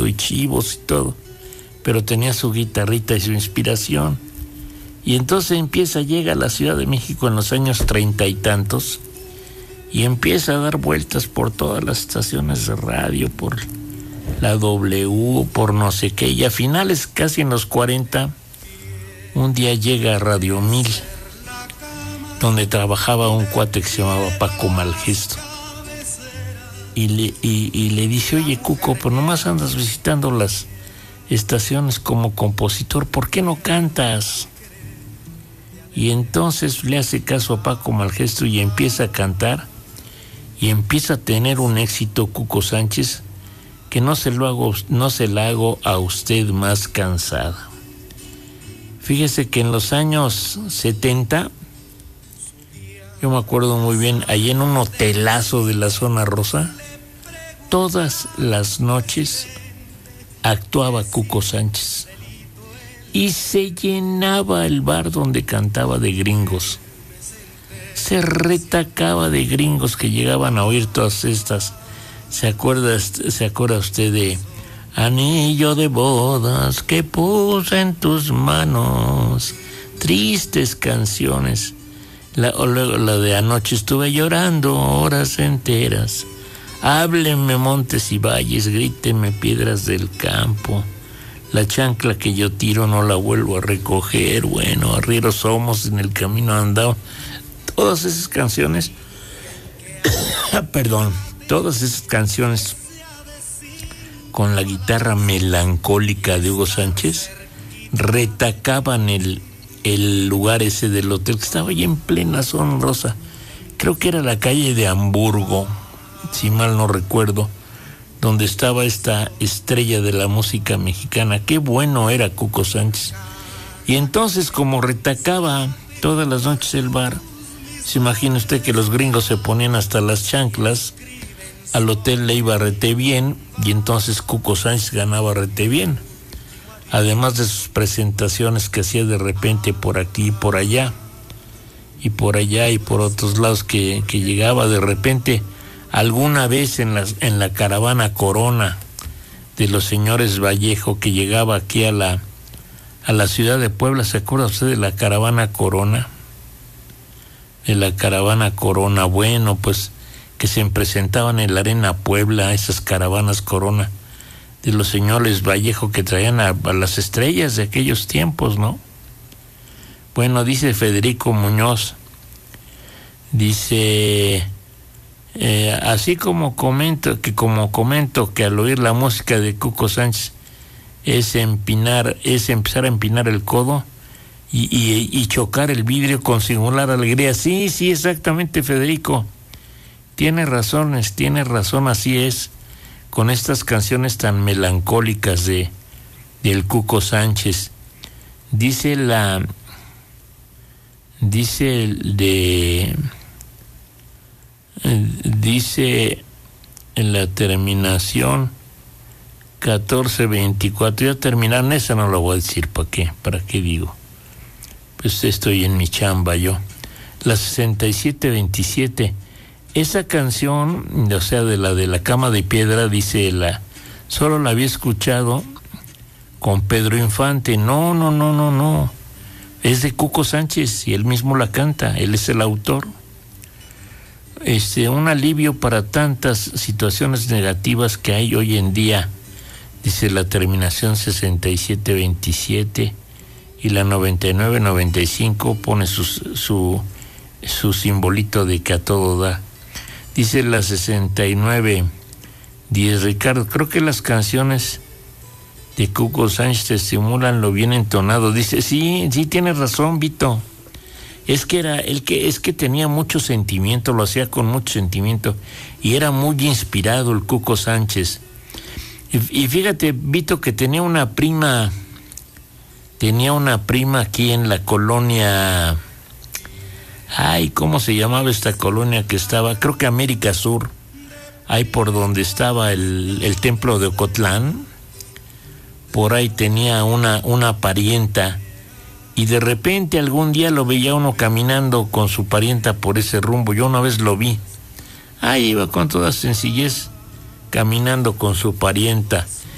ganado y chivos y todo, pero tenía su guitarrita y su inspiración. Y entonces llega a la Ciudad de México en los años 30 y tantos, y empieza a dar vueltas por todas las estaciones de radio, por la W, por no sé qué, y a finales, casi en los 40, un día llega a Radio 1000, donde trabajaba un cuate que se llamaba Paco Malgesto, y le dice: oye, Cuco, pues nomás andas visitando las estaciones como compositor, ¿por qué no cantas? Y entonces le hace caso a Paco Malgesto y empieza a cantar, y empieza a tener un éxito Cuco Sánchez que no se la hago a usted más cansada. Fíjese que en los años 70, yo me acuerdo muy bien, ahí en un hotelazo de la Zona Rosa, todas las noches actuaba Cuco Sánchez y se llenaba el bar donde cantaba de gringos. Se retacaba de gringos que llegaban a oír todas estas. ¿Se acuerda usted de Anillo de bodas que puse en tus manos? Tristes canciones. Luego la de Anoche estuve llorando horas enteras. Háblenme montes y valles, grítenme piedras del campo. La chancla que yo tiro no la vuelvo a recoger. Bueno, arrieros somos, en el camino andado. Todas esas canciones, todas esas canciones con la guitarra melancólica de Hugo Sánchez retacaban el lugar ese del hotel, que estaba ahí en plena Zona Rosa. Creo que era la calle de Hamburgo, si mal no recuerdo, donde estaba esta estrella de la música mexicana. Qué bueno era Cuco Sánchez. Y entonces, como retacaba todas las noches el bar, se imagina usted que los gringos se ponían hasta las chanclas, al hotel le iba rete bien, y entonces Cuco Sánchez ganaba rete bien, además de sus presentaciones que hacía de repente por aquí y por allá, y por otros lados que llegaba de repente, alguna vez en la caravana Corona de los señores Vallejo, que llegaba aquí a la ciudad de Puebla. ¿Se acuerda usted de la caravana Corona? De la caravana Corona, bueno, pues que se presentaban en la Arena Puebla, esas caravanas Corona de los señores Vallejo, que traían a las estrellas de aquellos tiempos, ¿no? Bueno, dice Federico Muñoz, dice, así como comento que al oír la música de Cuco Sánchez es empezar a empinar el codo y chocar el vidrio con singular alegría. Sí, exactamente, Federico. Tiene razón, así es, con estas canciones tan melancólicas del Cuco Sánchez. Dice en la terminación 1424, ya terminaron, esa no la voy a decir, ¿para qué digo? Pues estoy en mi chamba yo. La 6727, esa canción, o sea, de la cama de piedra, dice solo la había escuchado con Pedro Infante. No, es de Cuco Sánchez y él mismo la canta, él es el autor. Un alivio para tantas situaciones negativas que hay hoy en día, dice la terminación 6727, y la 9995 pone su simbolito de que a todo da. Dice la 6910, Ricardo, creo que las canciones de Cuco Sánchez te estimulan lo bien entonado. Dice, sí, tienes razón, Vito. Es que tenía mucho sentimiento, lo hacía con mucho sentimiento, y era muy inspirado el Cuco Sánchez. Y fíjate, Vito, que tenía una prima aquí en la colonia, ¿cómo se llamaba esta colonia que estaba? Creo que América Sur, ahí por donde estaba el templo de Ocotlán. Por ahí tenía una parienta, y de repente algún día lo veía uno caminando con su parienta por ese rumbo. Yo una vez lo vi, iba con toda sencillez caminando con su parienta.